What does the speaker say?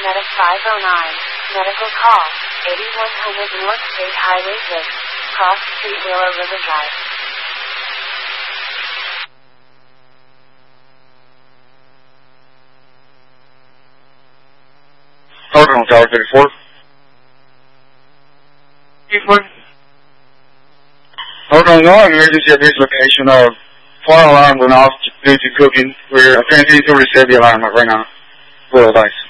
Medic 509. Medical call. 8100 North State Highway 6. Cross Street, Willow River Drive. Cardinal Tower 34. 34. Cardinal 1, emergency at this location. Fire alarm went off due to cooking. We're attempting to reset the alarm right now. We'll advise.